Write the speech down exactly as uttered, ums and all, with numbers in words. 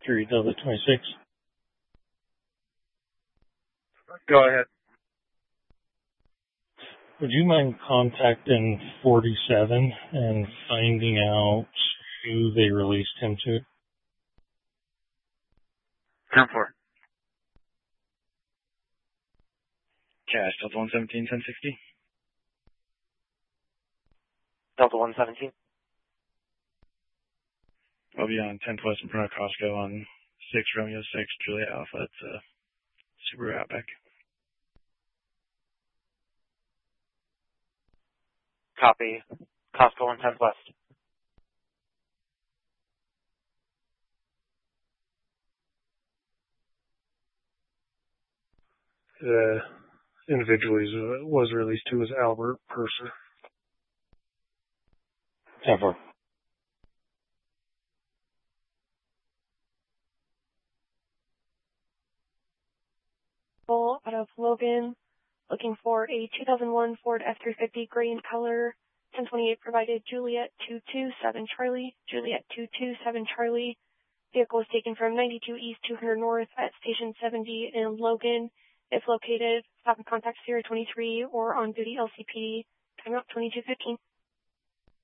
Victory Delta twenty-six. Go ahead. Would you mind contacting forty-seven and finding out who they released him to? ten four. Cash, Delta one seventeen, ten sixty. Delta one seventeen. I'll be on tenth West in front of Costco on six Romeo six Juliet Alpha. It's a Subaru Outback. Copy. Costco on tenth West. The individual he was released to was Albert Purser. ten four. Out of Logan, looking for a two thousand one Ford F three fifty gray in color. ten twenty-eight provided Juliet two two seven Charlie. Juliet two two seven Charlie. Vehicle was taken from ninety-two East two hundred North at Station seventy in Logan. If located, stop and contact Sierra twenty-three or on duty L C P. Time out twenty-two fifteen.